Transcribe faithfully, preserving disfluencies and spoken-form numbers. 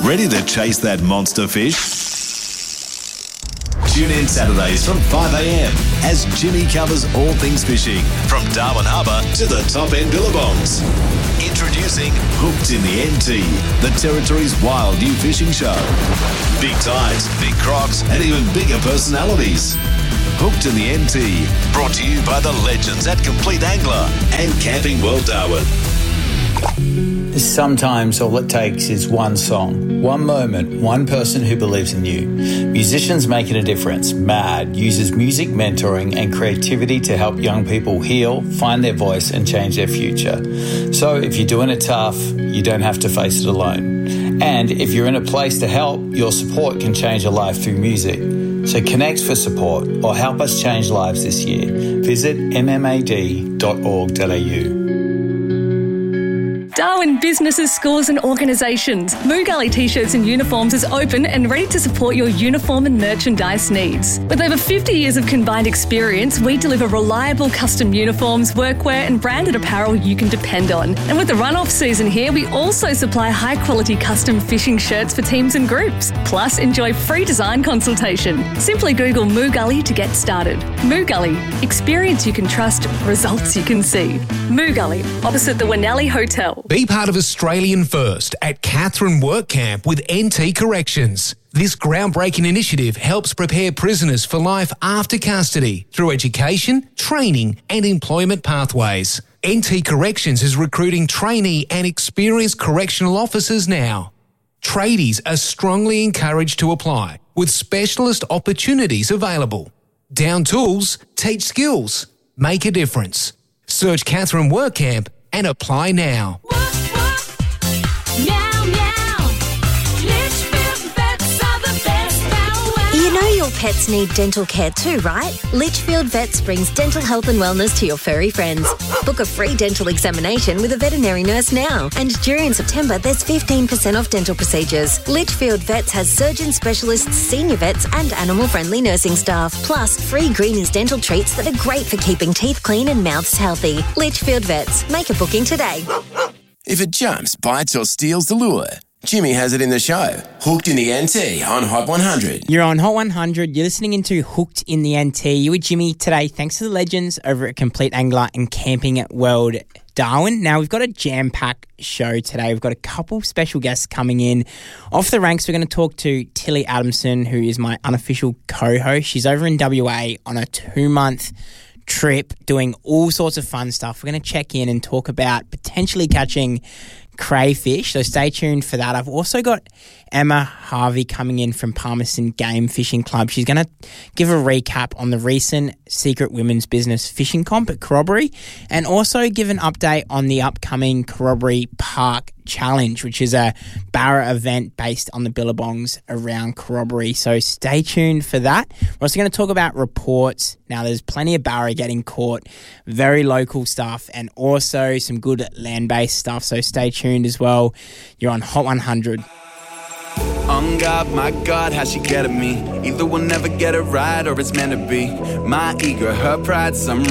Ready to chase that monster fish? Tune in Saturdays from five a.m. as Jimmy covers all things fishing, from Darwin Harbour to the top end billabongs. Introducing Hooked in the N T, the Territory's wild new fishing show. Big tides, big crocs, and even bigger personalities. Hooked in the N T, brought to you by the legends at Complete Angler and Camping World Darwin. Sometimes all it takes is one song, one moment, one person who believes in you. Musicians Making a Difference, MAD, uses music mentoring and creativity to help young people heal, find their voice and change their future. So if you're doing it tough, you don't have to face it alone. And if you're in a place to help, your support can change a life through music. So connect for support or help us change lives this year. Visit m m a d dot org dot a u. Darwin businesses, schools and organisations. Moo Gully T-shirts and uniforms is open and ready to support your uniform and merchandise needs. With over fifty years of combined experience, we deliver reliable custom uniforms, workwear and branded apparel you can depend on. And with the run-off season here, we also supply high-quality custom fishing shirts for teams and groups. Plus, enjoy free design consultation. Simply Google Moo Gully to get started. Moo Gully. Experience you can trust, results you can see. Moo Gully, opposite the Winnelli Hotel. Be part of Australian First at Catherine Work Camp with N T Corrections. This groundbreaking initiative helps prepare prisoners for life after custody through education, training and employment pathways. N T Corrections is recruiting trainee and experienced correctional officers now. Tradies are strongly encouraged to apply, with specialist opportunities available. Down tools, teach skills, make a difference. Search Catherine Work Camp and apply now. You know your pets need dental care too, right? Litchfield Vets brings dental health and wellness to your furry friends. Book a free dental examination with a veterinary nurse now. And during September, there's fifteen percent off dental procedures. Litchfield Vets has surgeon specialists, senior vets and animal-friendly nursing staff. Plus, free Greenies dental treats that are great for keeping teeth clean and mouths healthy. Litchfield Vets. Make a booking today. If it jumps, bites or steals the lure, Jimmy has it in the show. Hooked in the N T on Hot one hundred. You're on Hot one hundred. You're listening into Hooked in the N T. You with Jimmy today, thanks to the legends over at Complete Angler and Camping World Darwin. Now, we've got a jam-packed show today. We've got a couple special guests coming in. Off the ranks, we're going to talk to Tilly Adamson, who is my unofficial co-host. She's over in W A on a two-month trip doing all sorts of fun stuff. We're going to check in and talk about potentially catching crayfish, so stay tuned for that. I've also got Emma Harvey coming in from Palmerston Game Fishing Club. She's going to give a recap on the recent Secret Women's Business Fishing Comp at Corroboree and also give an update on the upcoming Corroboree Park Challenge, which is a barra event based on the billabongs around Corroboree. So stay tuned for that. We're also going to talk about reports. Now, there's plenty of barra getting caught, very local stuff, and also some good land-based stuff. So stay tuned as well. You're on Hot one hundred. On God, my God, how she get at me. Either we'll never get it right or it's meant to be. My ego, her pride, some